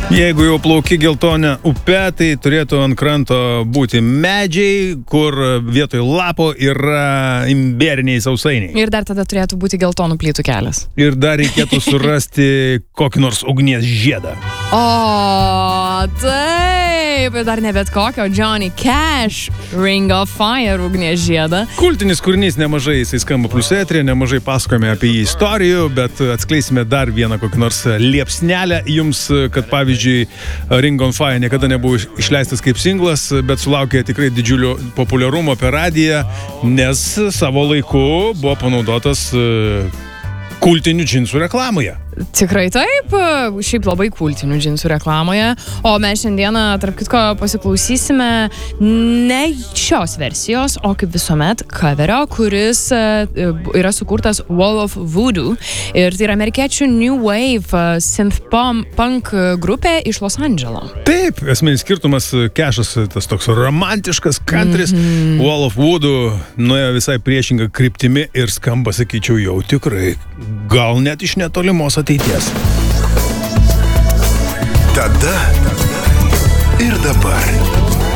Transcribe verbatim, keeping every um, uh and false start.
Jeigu jau plauki geltonę upę, tai turėtų ant kranto būti medžiai, kur vietoj lapo yra imbieriniai sausainiai. Ir dar tada turėtų būti geltonų plytų kelias. Ir dar reikėtų surasti kokį nors ugnies žiedą. O, taip, dar ne bet kokio Johnny Cash Ring of Fire ugnies žiedą. Kultinis kūrinys, nemažai jisai skamba Plius eteryje, nemažai pasakojame apie jį istorijų, bet atskleisime dar vieną kokį nors liepsnelę jums, kad pavyzdžiui Ring on Fire niekada nebuvo išleistas kaip singlas, bet sulaukė tikrai didžiulio populiarumo per radiją, nes savo laiku buvo panaudotas kultinių džinsų reklamoje. Tikrai taip, šiaip labai kultinių džinsų reklamoje, o mes šiandieną, tarp kitko, pasiklausysime ne šios versijos, o kaip visuomet coverio, kuris yra sukurtas Wall of Voodoo, ir tai yra amerikiečių New Wave synth punk grupė iš Los Andželo. Taip, esminis skirtumas, Cashas tas toks romantiškas country's, mm-hmm. Wall of Voodoo nuėjo visai priešingą kryptimi ir skamba, sakyčiau, jau tikrai, gal net iš netolimos ateities. Tada ir dabar.